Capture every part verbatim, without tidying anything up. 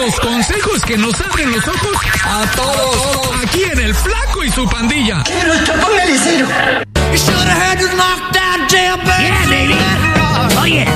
Los consejos que nos abren los ojos a todos. Aquí en El Flaco y su Pandilla. Pero esto, póngale cero. Yeah, baby. Oye.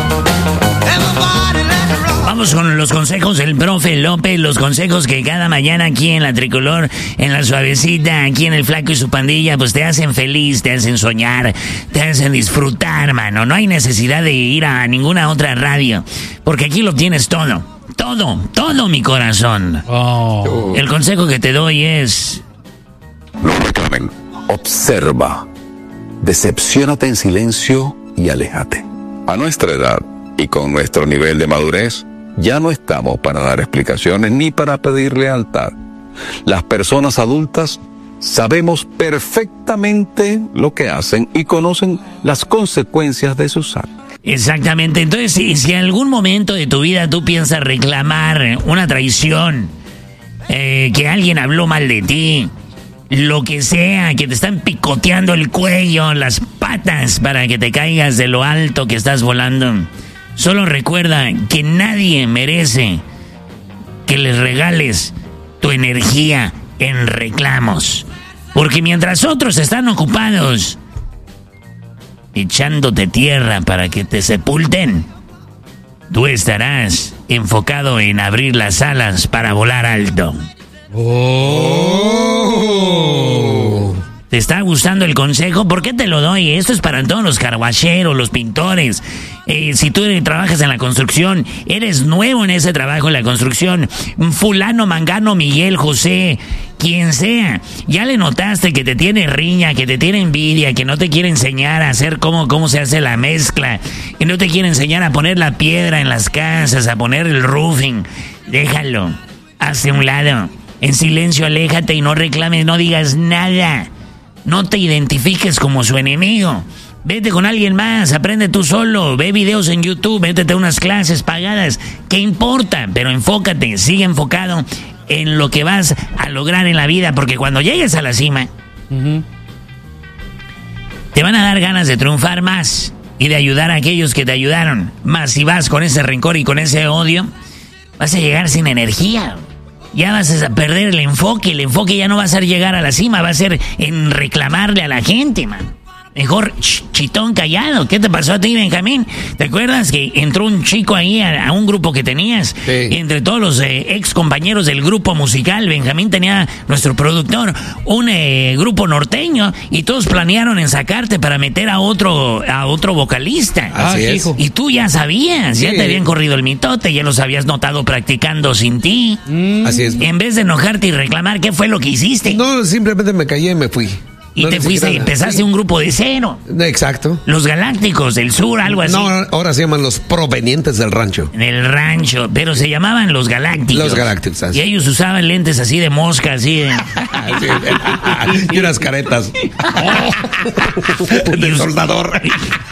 Vamos con los consejos del profe López, los consejos que cada mañana aquí en la Tricolor, en la Suavecita, aquí en El Flaco y su Pandilla, pues te hacen feliz, te hacen soñar, te hacen disfrutar, mano. No hay necesidad de ir a ninguna otra radio, porque aquí lo tienes todo, todo, todo, mi corazón. Oh. El consejo que te doy es... No reclamen, observa, decepciónate en silencio y aléjate. A nuestra edad y con nuestro nivel de madurez, ya no estamos para dar explicaciones ni para pedir lealtad. Las personas adultas sabemos perfectamente lo que hacen y conocen las consecuencias de sus actos. Exactamente. Entonces, si, si en algún momento de tu vida tú piensas reclamar una traición, eh, que alguien habló mal de ti, lo que sea, que te están picoteando el cuello, las patas para que te caigas de lo alto que estás volando, solo recuerda que nadie merece que les regales tu energía en reclamos. Porque mientras otros están ocupados echándote tierra para que te sepulten, tú estarás enfocado en abrir las alas para volar alto. Oh. ¿Te está gustando el consejo? ¿Por qué te lo doy? Esto es para todos los carguacheros, los pintores. Eh, si tú trabajas en la construcción, eres nuevo en ese trabajo en la construcción, fulano, mangano, Miguel, José, quien sea, ya le notaste que te tiene riña, que te tiene envidia, que no te quiere enseñar a hacer cómo, cómo se hace la mezcla, que no te quiere enseñar a poner la piedra en las casas, a poner el roofing. Déjalo, hazte un lado. En silencio, aléjate y no reclames, no digas nada. No te identifiques como su enemigo. Vete con alguien más, aprende tú solo, ve videos en YouTube, vétete a unas clases pagadas. ¿Qué importa? Pero enfócate, sigue enfocado en lo que vas a lograr en la vida, porque cuando llegues a la cima, uh-huh, te van a dar ganas de triunfar más y de ayudar a aquellos que te ayudaron. Más si vas con ese rencor y con ese odio, vas a llegar sin energía. Ya vas a perder el enfoque, el enfoque ya no va a ser llegar a la cima, va a ser en reclamarle a la gente, man. Mejor ch- chitón callado. ¿Qué te pasó a ti, Benjamín? ¿Te acuerdas que entró un chico ahí a, a un grupo que tenías? Sí. Entre todos los eh, ex compañeros del grupo musical, Benjamín tenía, nuestro productor, un eh, grupo norteño, y todos planearon en sacarte para meter a otro a otro vocalista. Así es. Hijo. Y tú ya sabías, sí, ya te habían corrido el mitote, ya los habías notado practicando sin ti. Mm. Así es. En vez de enojarte y reclamar, ¿qué fue lo que hiciste? No, simplemente me callé y me fui. Y no te fuiste y empezaste sí. un grupo de cero. Exacto. Los Galácticos del Sur, algo así. No, ahora se llaman los provenientes del rancho. Del rancho, pero se llamaban los Galácticos. Los Galácticos, así. Y ellos usaban lentes así de mosca, así de... sí, y unas caretas. de soldador.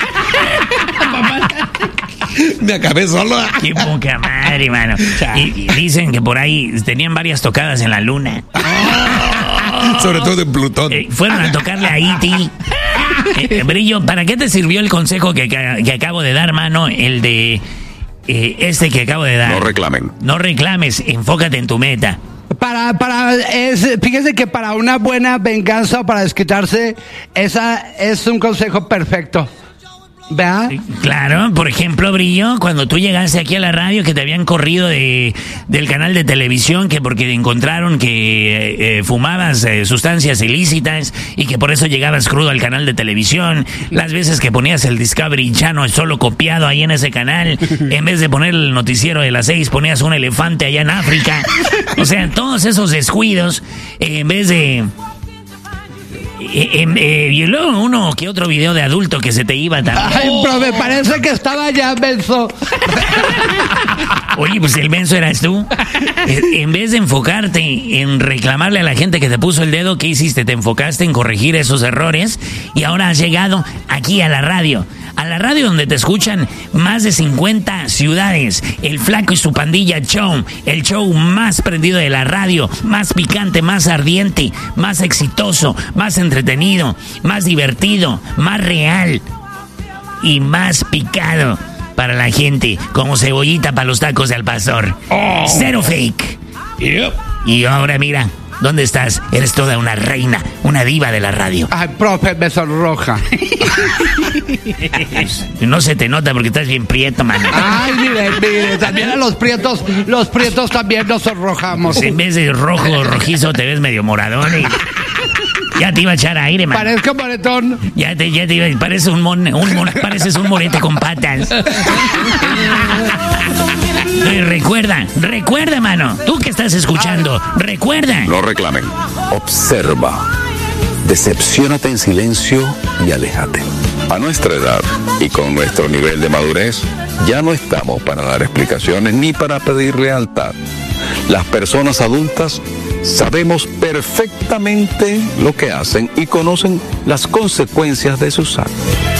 Me acabé solo. Qué poca madre, mano. Y, y dicen que por ahí tenían varias tocadas en la luna. Sobre todo en Plutón. Eh, fueron a tocarle a E T Eh, Brillo, ¿para qué te sirvió el consejo que, que acabo de dar, mano? El de eh, este que acabo de dar. No reclamen. No reclames, enfócate en tu meta. Para, para, es, fíjese que para una buena venganza o para desquitarse, esa es un consejo perfecto. ¿Verdad? Claro, por ejemplo, Brillo, cuando tú llegaste aquí a la radio, que te habían corrido de del canal de televisión, que porque encontraron que eh, fumabas eh, sustancias ilícitas y que por eso llegabas crudo al canal de televisión, las veces que ponías el Discovery Channel solo copiado ahí en ese canal, en vez de poner el noticiero de las seis, ponías un elefante allá en África. O sea, todos esos descuidos, eh, en vez de... Eh, eh, eh, y luego uno que otro video de adulto que se te iba también. Ay, pero me parece que estaba ya menso. Oye, pues el menso eras tú. Eh, en vez de enfocarte en reclamarle a la gente que te puso el dedo, ¿qué hiciste? Te enfocaste en corregir esos errores y ahora has llegado aquí a la radio. A la radio donde te escuchan más de cincuenta ciudades. El Flaco y su Pandilla Show. El show más prendido de la radio. Más picante, más ardiente. Más exitoso. Más entretenido. Más divertido. Más real. Y más picado. para la gente, como cebollita para los tacos de al pastor. Oh. Cero fake. Yep. Y ahora mira, ¿dónde estás? Eres toda una reina, una diva de la radio. Ay, profe, me sonroja. No se te nota porque estás bien prieto, mano. Ay, mire, mire, también a los prietos, los prietos también nos sonrojamos. En vez de rojo o rojizo te ves medio moradón y... Ya te iba a echar aire, man. Parezco moretón. Ya te, ya te iba, pareces un mon, un mon, pareces un morete con patas. Y recuerda, recuerda, mano. Tú que estás escuchando, recuerda. No reclamen. Observa. Decepciónate en silencio y aléjate. A nuestra edad y con nuestro nivel de madurez, ya no estamos para dar explicaciones ni para pedir lealtad. Las personas adultas sabemos perfectamente lo que hacen y conocen las consecuencias de sus actos.